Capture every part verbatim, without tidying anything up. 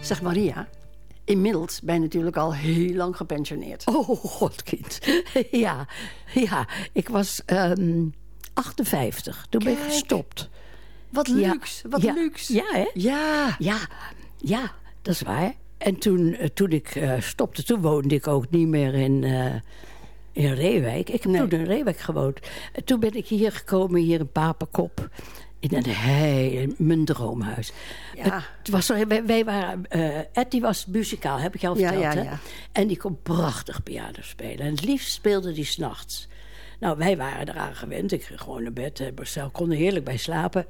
Zeg Maria, inmiddels ben je natuurlijk al heel lang gepensioneerd. Oh, godkind. ja, ja, ik was um, achtenvijftig. Toen Kijk, ben ik gestopt. Wat Ja. luxe, wat Ja. luxe. Ja, hè? Ja. Ja, ja, dat is waar. En toen, uh, toen ik uh, stopte, toen woonde ik ook niet meer in, uh, in Reewijk. Ik heb Nee. toen in Reewijk gewoond. En toen ben ik hier gekomen, hier in Papekop. In een heel, mijn droomhuis. Ja. Het was, zo- wij, wij waren, uh, Ed die was muzikaal, heb ik je al Ja, verteld. ja, hè? ja. En die kon prachtig piano spelen. En het liefst speelde die 's nachts. Nou, wij waren eraan gewend. Ik ging gewoon naar bed. En Marcel kon er heerlijk bij slapen.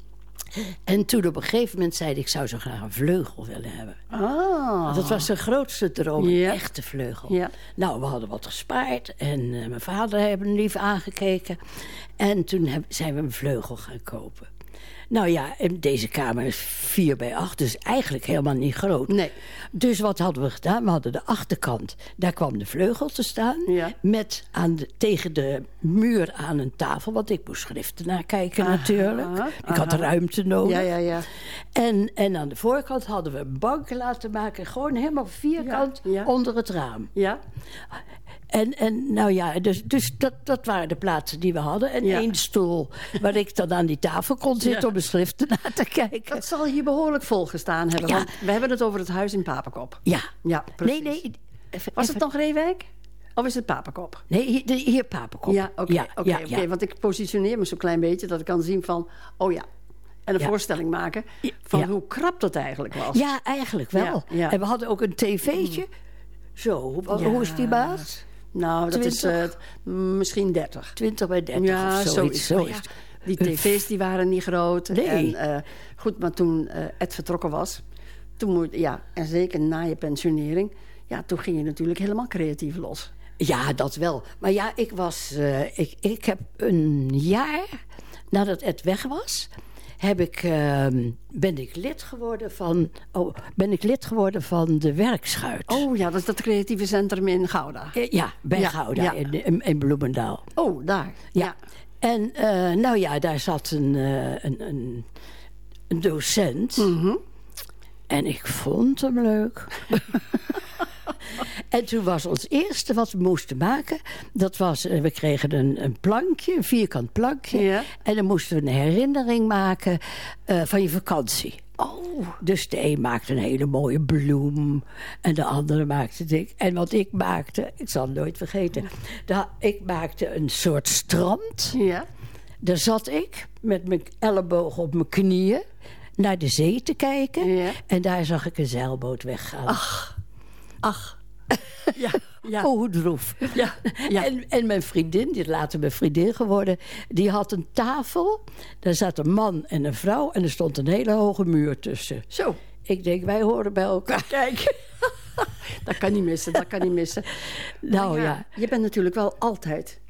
En toen op een gegeven moment zei hij, ik zou zo graag een vleugel willen hebben. Ah. Want dat was zijn grootste droom, een Ja. echte vleugel. Ja. Nou, we hadden wat gespaard en uh, mijn vader heeft hem lief aangekeken. En toen heb, zijn we een vleugel gaan kopen. Nou ja, en deze kamer is vier bij acht, dus eigenlijk helemaal niet groot. Nee. Dus wat hadden we gedaan? We hadden de achterkant, daar kwam de vleugel te staan. Ja. Met aan de, tegen de muur aan een tafel, want ik moest schriften nakijken Aha, natuurlijk. Ik had aha. ruimte nodig. Ja, ja, ja. En, en aan de voorkant hadden we een bank laten maken. Gewoon helemaal vierkant Ja, ja. onder het raam. Ja. En, en nou ja, dus, dus dat, dat waren de plaatsen die we hadden. En Ja. één stoel waar ik dan aan die tafel kon zitten Ja. om mijn schriften na te kijken. Dat zal hier behoorlijk vol gestaan hebben. Ja. Want we hebben het over het huis in Papekop. Ja. Ja, precies. Nee, nee. Even, Was even- het nog Reewijk? Of is het Papekop? Nee, hier, de- hier Papekop. Ja, oké. Ja, oké, ja, oké. ja. Want ik positioneer me zo'n klein beetje dat ik kan zien van... Oh ja. En een Ja. voorstelling maken van Ja. hoe krap dat eigenlijk was. Ja, eigenlijk wel. Ja, ja. En we hadden ook een tv'tje. Zo, hoe, Ja. hoe is die baas? Nou, dat is twintig? uh, misschien dertig. twintig bij dertig Ja, of zoiets. zoiets. Zo Maar is ja, het. die tv's die waren niet groot. Nee. En, uh, goed, maar toen uh, Ed vertrokken was... Toen moet, ja, en zeker na je pensionering... Ja, toen ging je natuurlijk helemaal creatief los. Ja, dat wel. Maar ja, ik was... Uh, ik, ik heb een jaar nadat Ed weg was... Heb ik, uh, ben ik lid geworden van... Oh, ben ik lid geworden van de Werkschuit. Oh ja, dat is dat creatieve centrum in Gouda. Uh, ja, bij Ja, Gouda, ja. In, in, in Bloemendaal. Oh, daar. Ja. Ja. En uh, nou ja, daar zat een, uh, een, een, een docent... Mm-hmm. En ik vond hem leuk. En toen was ons eerste wat we moesten maken... dat was, we kregen een, een plankje, een vierkant plankje... Ja. en dan moesten we een herinnering maken uh, van je vakantie. Oh. Dus de een maakte een hele mooie bloem... en de andere maakte dik. En wat ik maakte, ik zal het nooit vergeten... Da, ik maakte een soort strand. Ja. Daar zat ik met mijn elleboog op mijn knieën... naar de zee te kijken. Ja. En daar zag ik een zeilboot weggaan. Ach. Ach. Ja, ja. Oh, hoe droef. Ja, ja. En, en mijn vriendin, die is later mijn vriendin geworden... die had een tafel. Daar zat een man en een vrouw... en er stond een hele hoge muur tussen. Zo. Ik denk, wij horen bij elkaar. Kijk. Dat kan niet missen, dat kan niet missen. Nou Maar ja. Je bent natuurlijk wel altijd...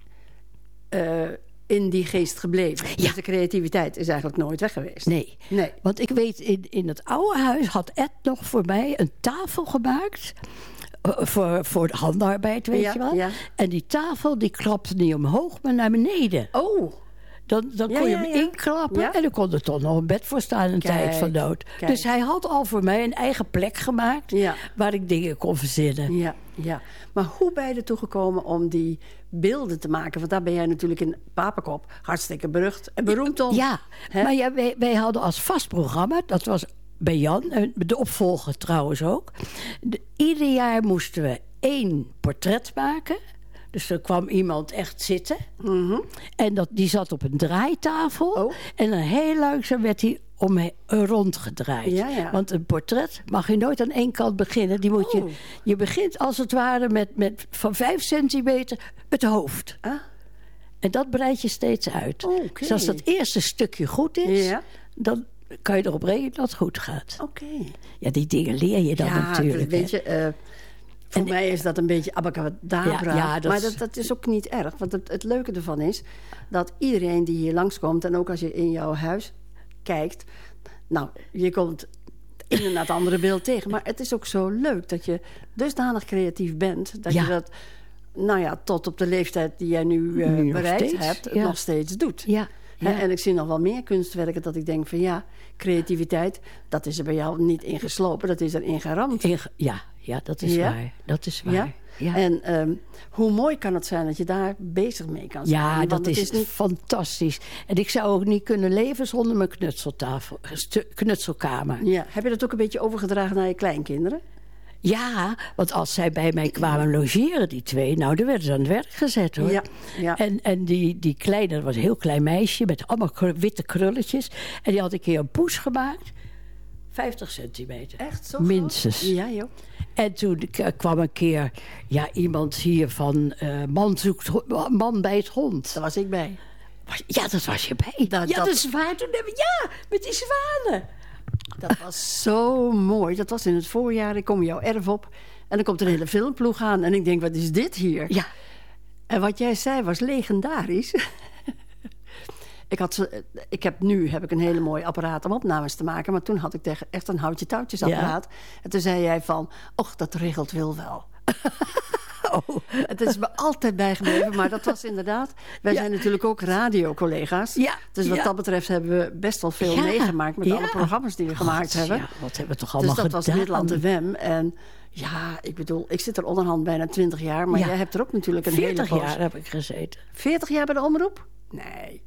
Uh, in die geest gebleven. Ja. Dus de creativiteit is eigenlijk nooit weg geweest. Nee. Nee. Want ik weet, in, in het oude huis had Ed nog voor mij een tafel gemaakt... Uh, voor, voor handarbeid, weet Ja, je wel. ja. En die tafel die klapte niet omhoog, maar naar beneden. Oh. Dan, dan Ja, kon je ja, hem ja. inklappen Ja. en dan kon er toch nog een bed voor staan een Kijk, tijd van nood. kijk. Dus hij had al voor mij een eigen plek gemaakt Ja. waar ik dingen kon verzinnen. Ja, ja. Maar hoe ben je ertoe gekomen om die beelden te maken? Want daar ben jij natuurlijk in Papekop hartstikke berucht en beroemd om. Ja, Hè? maar ja, wij, wij hadden als vast programma, dat was bij Jan, en de opvolger trouwens ook. De, ieder jaar moesten we één portret maken. Dus er kwam iemand echt zitten. Mm-hmm. En dat, die zat op een draaitafel. Oh. En dan heel langzaam werd hij om rondgedraaid. Ja, ja. Want een portret mag je nooit aan één kant beginnen. Die moet Oh. je, je begint als het ware met, met van vijf centimeter het hoofd. Ah, En dat breid je steeds uit. Oké. Dus als dat eerste stukje goed is... Ja. dan kan je erop rekenen dat het goed gaat. oké. Ja, die dingen leer je dan Ja, natuurlijk. weet hè. je... Uh, voor En- mij is dat een beetje abacadabra. Ja, ja, dat maar is- dat, dat is ook niet erg. Want het, het leuke ervan is... dat iedereen die hier langskomt... en ook als je in jouw huis kijkt... nou, je komt in en het andere beeld tegen. Maar het is ook zo leuk dat je dusdanig creatief bent... dat Ja. je dat, nou ja, tot op de leeftijd die jij nu, uh, Nu nog bereikt steeds, hebt... ja. nog steeds doet. Ja. ja. En ik zie nog wel meer kunstwerken dat ik denk van ja, creativiteit, dat is er bij jou niet ingeslopen, dat is er ingeramd. Inge- ja, ja, dat is Ja? waar. Dat is waar. Ja? Ja. En um, hoe mooi kan het zijn dat je daar bezig mee kan zijn? Ja, Want dat het is, niet... fantastisch. En ik zou ook niet kunnen leven zonder mijn knutseltafel, stu- knutselkamer. Ja. Heb je dat ook een beetje overgedragen naar je kleinkinderen? Ja, want als zij bij mij kwamen logeren, die twee... nou, dan werden ze aan het werk gezet, hoor. Ja, ja. En, en die, die kleine, dat was een heel klein meisje... met allemaal kr- witte krulletjes. En die had een keer een poes gemaakt. vijftig centimeter. Echt zo minstens. groot? Ja, joh. En toen k- kwam een keer ja, iemand hier van... Uh, man, zoekt, ho- man bij het hond. Daar was ik bij. Ja, dat was je bij. Dat, ja, dat... dat is waar. Toen hebben we, ja, met die zwanen. Dat was zo mooi. Dat was in het voorjaar. Ik kom jouw erf op. En dan komt er een hele filmploeg aan. En ik denk, wat is dit hier? Ja. En wat jij zei was legendarisch. ik, had, zo- ik heb nu heb ik een hele mooi apparaat om opnames te maken. Maar toen had ik tegen- echt een houtje-touwtjes-apparaat. Ja. En toen zei jij van, och, dat regelt Wil wel. Oh. Het is me altijd bijgebleven, maar dat was inderdaad... Wij ja. zijn natuurlijk ook radiocollega's. Ja. Dus wat ja. dat betreft hebben we best wel veel ja. meegemaakt... met ja. alle programma's die we God, gemaakt hebben. Ja, wat hebben we toch allemaal gedaan. Dus dat gedaan. was Midland de Wem. En ja, ik bedoel, ik zit er onderhand bijna twintig jaar... maar ja. jij hebt er ook natuurlijk een hele poos. veertig jaar heb ik gezeten. veertig jaar bij de omroep? Nee.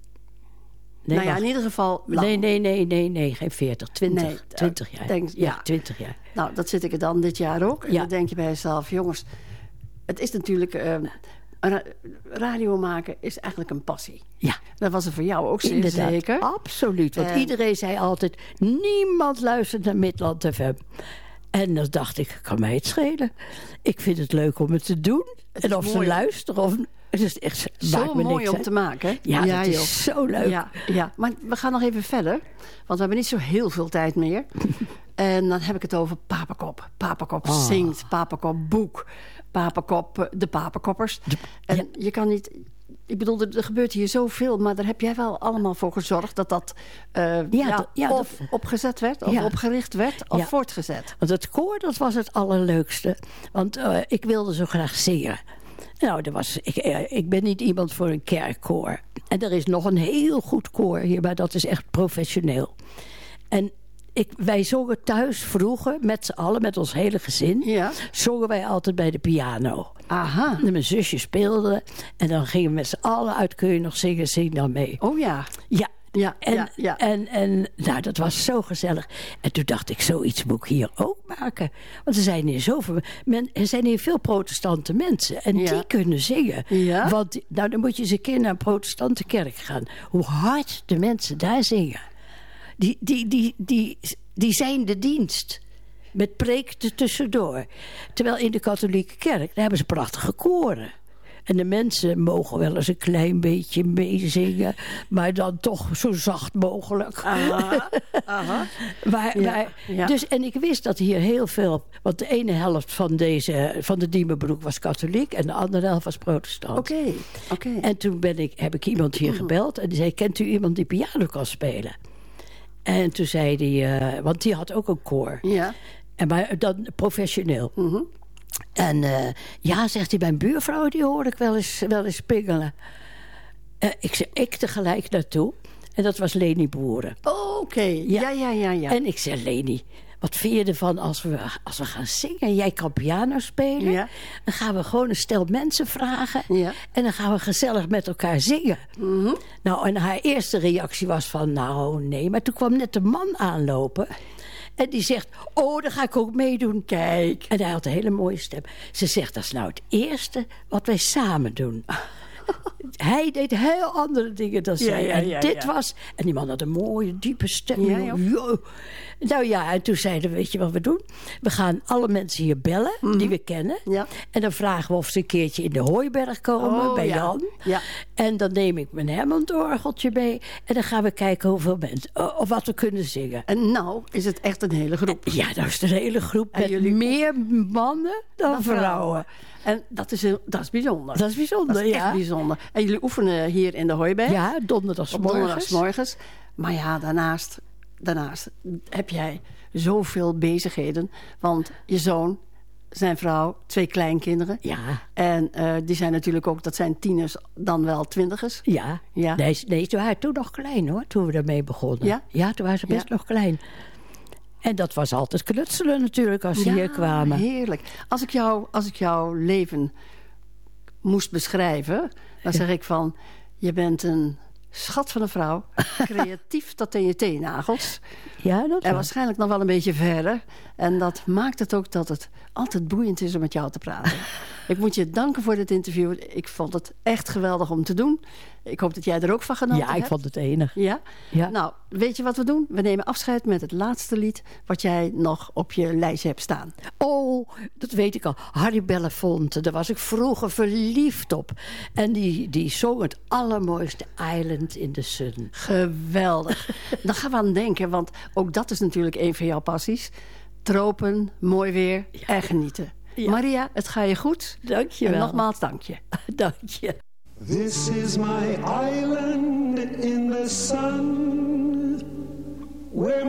Nee, nou ja, in ieder geval... Lang. Nee, nee, nee, nee, nee, geen veertig. twintig. Nee, twintig jaar. Denk, ja. ja, twintig jaar. Nou, dat zit ik er dan dit jaar ook. En ja. dan denk je bij jezelf, jongens... Het is natuurlijk... Uh, ra- radio maken is eigenlijk een passie. Ja. Dat was er voor jou ook zeer Inderdaad, zeker. Absoluut. Want en... iedereen zei altijd... niemand luistert naar Midland F M. En dan dacht ik, kan mij het schelen. Ik vind het leuk om het te doen. Het en of ze luisteren of... Het is echt zo mooi om te maken. Ja, ja dat joh. is zo leuk. Ja, ja, maar we gaan nog even verder. Want we hebben niet zo heel veel tijd meer. En dan heb ik het over Papekop. Papekop oh. zingt, Papekop boek. Papekop, de Papekoppers. De, en ja. je kan niet... Ik bedoel, er, er gebeurt hier zoveel... maar daar heb jij wel allemaal voor gezorgd... dat dat uh, ja, ja, dat, ja, of dat, opgezet werd, of ja. opgericht werd... of ja. voortgezet. Want het koor, dat was het allerleukste. Want uh, ik wilde zo graag zingen. Nou, er was, ik, ik ben niet iemand voor een kerkkoor. En er is nog een heel goed koor hier... maar dat is echt professioneel. En... Ik, wij zongen thuis vroeger, met z'n allen, met ons hele gezin... Ja. zongen wij altijd bij de piano. Aha. En mijn zusje speelde en dan gingen we met z'n allen uit... kun je nog zingen, zing dan mee. Oh ja. Ja. Ja, en, ja, ja. En, en nou, dat was zo gezellig. En toen dacht ik, zoiets moet ik hier ook maken. Want er zijn hier zoveel... Men, er zijn hier veel protestante mensen. En ja. die kunnen zingen. Ja? Want nou, dan moet je eens een keer naar een protestante kerk gaan. Hoe hard de mensen daar zingen. Die, die, die, die, die zijn de dienst. Met preek er tussendoor. Terwijl in de katholieke kerk, daar hebben ze prachtige koren. En de mensen mogen wel eens een klein beetje meezingen. Maar dan toch zo zacht mogelijk. Aha, aha. maar, ja, maar, ja. Dus, en ik wist dat hier heel veel... Want de ene helft van, deze, van de Diemerbroek was katholiek... en de andere helft was protestant. Oké, okay, oké. Okay. En toen ben ik, heb ik iemand hier gebeld... en die zei, kent u iemand die piano kan spelen? En toen zei hij... Uh, want die had ook een koor. Ja. En maar dan professioneel. Mm-hmm. En uh, ja, zegt hij, mijn buurvrouw... die hoorde ik wel eens, wel eens pingelen. Uh, ik zei, ik tegelijk naartoe. En dat was Leni Boeren. Oh, oké. Okay. Ja. ja, ja, ja, ja. En ik zei, Leni... Wat vind je ervan als we, als we gaan zingen? Jij kan piano spelen. Ja. Dan gaan we gewoon een stel mensen vragen. Ja. En dan gaan we gezellig met elkaar zingen. Mm-hmm. Nou, en haar eerste reactie was van... nou, nee. Maar toen kwam net een man aanlopen... En die zegt, oh, daar ga ik ook meedoen. Kijk. En hij had een hele mooie stem. Ze zegt, dat is nou het eerste wat wij samen doen. Hij deed heel andere dingen dan zij. Ja, ja, ja, en dit ja. was... En die man had een mooie, diepe stem. Ja, ja. Nou ja, en toen zeiden we, weet je wat we doen? We gaan alle mensen hier bellen, mm-hmm. die we kennen. Ja. En dan vragen we of ze een keertje in de Hooiberg komen, oh, bij ja. Jan. Ja. En dan neem ik mijn Hammond-orgeltje mee. En dan gaan we kijken hoeveel mensen, of wat we kunnen zingen. En nou is het echt een hele groep. Ja, nou is het een hele groep met jullie... meer mannen dan, dan vrouwen. vrouwen. En dat is, heel, dat is bijzonder. Dat is bijzonder, dat is ja. echt bijzonder. En jullie oefenen hier in de Hooiberg? Ja, donderdagsmorgens. donderdagsmorgens. Maar ja, daarnaast, daarnaast heb jij zoveel bezigheden. Want je zoon zijn vrouw, twee kleinkinderen. Ja. En uh, die zijn natuurlijk ook, dat zijn tieners, dan wel twintigers. Ja. Ja. Nee, nee, ze waren toen nog klein hoor, toen we daarmee begonnen. Ja? Ja, toen waren ze best ja. nog klein. En dat was altijd knutselen natuurlijk als ze ja, hier kwamen. Heerlijk. Als ik, jou, als ik jouw leven moest beschrijven, dan zeg ik van, je bent een schat van een vrouw, creatief tot in je teennagels. Ja, dat en wel. Waarschijnlijk nog wel een beetje verder. En dat maakt het ook dat het altijd boeiend is om met jou te praten. Ik moet je danken voor dit interview. Ik vond het echt geweldig om te doen. Ik hoop dat jij er ook van genoten hebt. Ja, ik vond het enig. Ja? Ja? Nou, weet je wat we doen? We nemen afscheid met het laatste lied wat jij nog op je lijstje hebt staan. Oh, dat weet ik al. Harry Belafonte, daar was ik vroeger verliefd op. En die, die zong het allermooiste Island in the Sun. Geweldig. Dan gaan we aan denken, want ook dat is natuurlijk een van jouw passies. Tropen, mooi weer ja. en genieten. Ja. Maria, het gaat je goed. Dank je wel. En nogmaals, dank je. Dank je. This is my island in the sun, where